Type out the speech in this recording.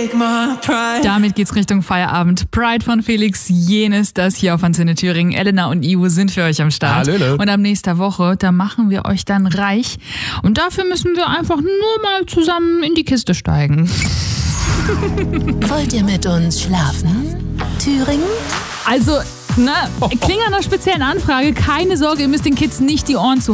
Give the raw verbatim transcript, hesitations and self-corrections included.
Damit geht's Richtung Feierabend. Pride von Felix Jenes, das hier auf Antenne Thüringen. Elena und Ivo sind für euch am Start. Hallöle. Und ab nächster Woche, da machen wir euch dann reich. Und dafür müssen wir einfach nur mal zusammen in die Kiste steigen. Wollt ihr mit uns schlafen, Thüringen? Also, ne, klingt an einer speziellen Anfrage. Keine Sorge, ihr müsst den Kids nicht die Ohren zu